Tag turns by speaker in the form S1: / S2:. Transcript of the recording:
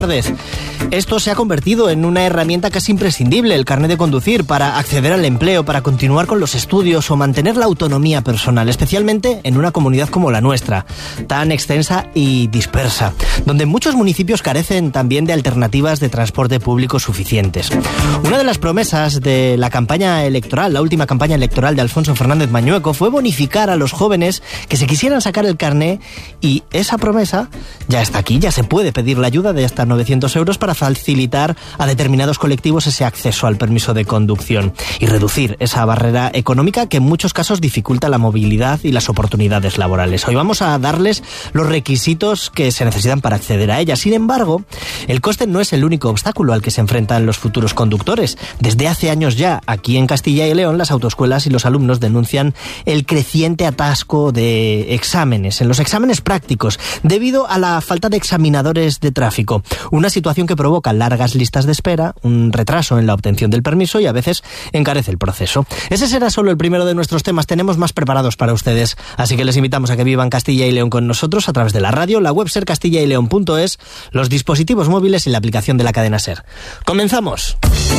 S1: Esto se ha convertido en una herramienta casi imprescindible, el carnet de conducir, para acceder al empleo, para continuar con los estudios o mantener la autonomía personal, especialmente en una comunidad como la nuestra, tan extensa y dispersa, donde muchos municipios carecen también de alternativas de transporte público suficientes. Una de las promesas de la campaña electoral, la última campaña electoral de Alfonso Fernández Mañueco, fue bonificar a los jóvenes que se quisieran sacar el carnet, y esa promesa ya está aquí, ya se puede pedir la ayuda de hasta 900 euros para facilitar a determinados colectivos ese acceso al permiso de conducción y reducir esa barrera económica que en muchos casos dificulta la movilidad y las oportunidades laborales. Hoy vamos a darles los requisitos que se necesitan para acceder a ella. Sin embargo, el coste no es el único obstáculo al que se enfrentan los futuros conductores. Desde hace años ya, aquí en Castilla y León, las autoescuelas y los alumnos denuncian el creciente atasco de exámenes, en los exámenes prácticos, debido a la falta de examinadores de tráfico. Una situación que provoca largas listas de espera, un retraso en la obtención del permiso y a veces encarece el proceso. Ese será solo el primero de nuestros temas. Tenemos más preparados para ustedes, así que les invitamos a que vivan Castilla y León con nosotros a través de la radio, la web sercastillaYleon.es, los dispositivos móviles y la aplicación de la cadena SER. ¡Comenzamos!